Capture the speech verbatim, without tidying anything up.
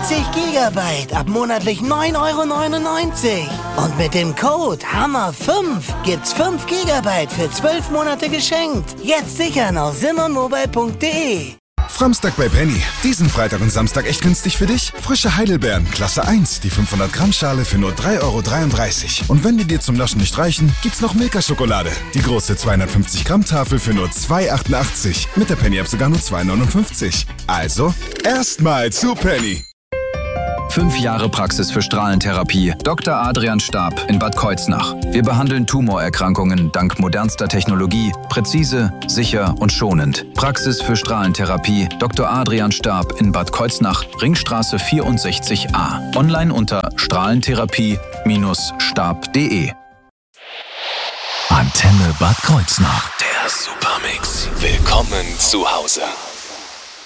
siebzig Gigabyte ab monatlich neun Euro neunundneunzig. Und mit dem Code Hammer fünf gibt's fünf Gigabyte für zwölf Monate geschenkt. Jetzt sichern auf simonmobile punkt de. Framstag bei Penny. Diesen Freitag und Samstag echt günstig für dich? Frische Heidelbeeren, Klasse eins, die fünfhundert Gramm Schale für nur drei Euro dreiunddreißig. Und wenn die dir zum Naschen nicht reichen, gibt's noch Milka-Schokolade. Die große zweihundertfünfzig Gramm Tafel für nur zwei Euro achtundachtzig. Mit der Penny-App sogar nur zwei Euro neunundfünfzig. Also, erstmal zu Penny. Fünf Jahre Praxis für Strahlentherapie. Doktor Adrian Stab in Bad Kreuznach. Wir behandeln Tumorerkrankungen dank modernster Technologie, präzise, sicher und schonend. Praxis für Strahlentherapie. Doktor Adrian Stab in Bad Kreuznach, Ringstraße vierundsechzig a. Online unter strahlentherapie stab punkt de. Antenne Bad Kreuznach. Der Supermix. Willkommen zu Hause.